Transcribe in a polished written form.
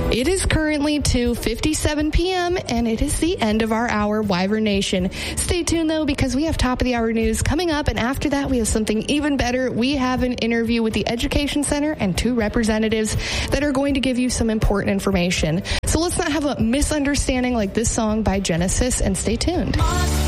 It is currently 2:57 p.m. and it is the end of our hour, Wyvern Nation. Stay tuned though, because we have top of the hour news coming up, and after that we have something even better. We have an interview with the Education Center and two representatives that are going to give you some important information. So let's not have a misunderstanding like this song by Genesis, and stay tuned.